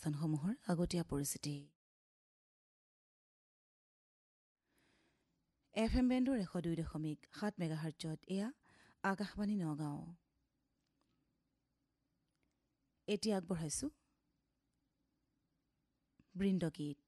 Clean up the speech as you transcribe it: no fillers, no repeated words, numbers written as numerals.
অনুষ্ঠানসমূহৰ আগতীয়া পৰিচিতি। FM বেণ্ডৰ 102.7 মেগাহাৰ্টজত এয়া আকাশবাণী নগাঁও। এতিয়া আগবঢ়াইছো বৃন্দগীত।